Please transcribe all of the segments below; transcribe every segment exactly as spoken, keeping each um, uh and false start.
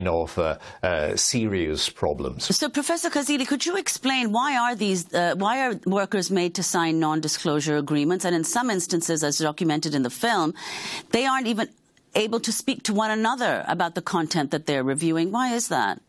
of uh, uh, serious problems. So, Professor Kazili, could you explain why are these, uh, why are workers made to sign non-disclosure agreements? And in some instances, as documented in the film, they aren't even able to speak to one another about the content that they're reviewing. Why is that?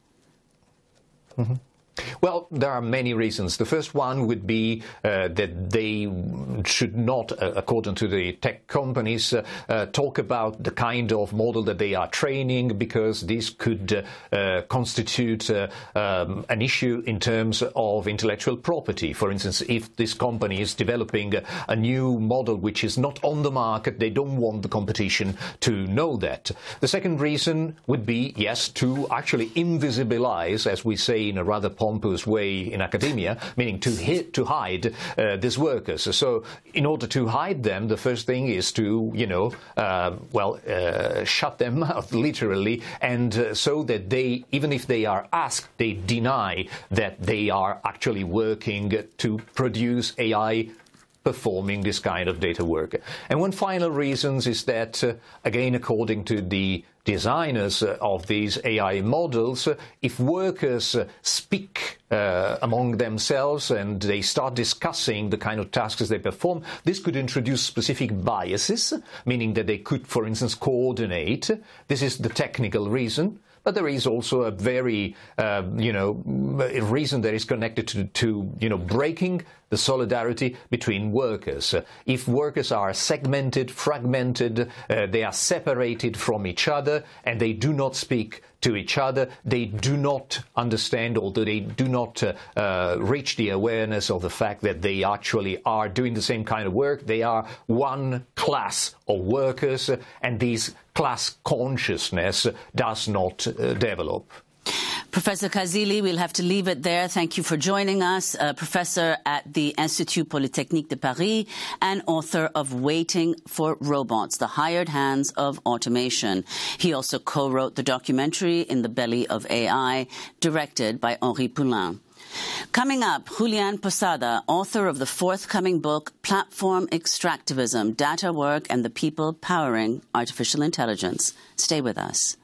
Mm-hmm. Well, there are many reasons. The first one would be uh, that they should not, uh, according to the tech companies, uh, uh, talk about the kind of model that they are training, because this could uh, uh, constitute uh, um, an issue in terms of intellectual property. For instance, if this company is developing a, a new model which is not on the market, they don't want the competition to know that. The second reason would be, yes, to actually invisibilize, as we say in a rather pompous way in academia, meaning to hit, to hide uh, these workers. So in order to hide them, the first thing is to, you know, uh, well, uh, shut them out, literally, and uh, so that they, even if they are asked, they deny that they are actually working to produce A I performing this kind of data work. And one final reason is that, uh, again, according to the designers uh, of these A I models, uh, if workers uh, speak uh, among themselves and they start discussing the kind of tasks they perform, this could introduce specific biases, meaning that they could, for instance, coordinate. This is the technical reason. But there is also a very, uh, you know, reason that is connected to, to, you know, breaking the solidarity between workers. Uh, if workers are segmented, fragmented, uh, they are separated from each other, and they do not speak to each other, they do not understand, or they do not uh, uh, reach the awareness of the fact that they actually are doing the same kind of work. They are one class of workers, uh, and this class consciousness does not uh, develop. Professor Kazili, we'll have to leave it there. Thank you for joining us, a professor at the Institut Polytechnique de Paris and author of Waiting for Robots, The Hired Hands of Automation. He also co-wrote the documentary In the Belly of A I, directed by Henri Poulain. Coming up, Julian Posada, author of the forthcoming book, Platform Extractivism, Data Work and the People Powering Artificial Intelligence. Stay with us.